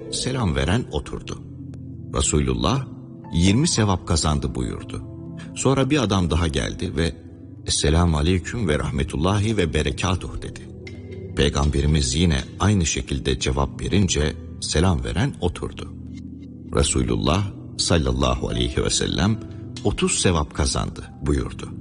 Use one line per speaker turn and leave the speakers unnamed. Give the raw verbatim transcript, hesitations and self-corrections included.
selam veren oturdu. Resulullah yirmi sevap kazandı buyurdu. Sonra bir adam daha geldi ve Esselamu Aleyküm ve Rahmetullahi ve Berekatuh dedi. Peygamberimiz yine aynı şekilde cevap verince selam veren oturdu. Resulullah sallallahu aleyhi ve sellem otuz sevap kazandı buyurdu.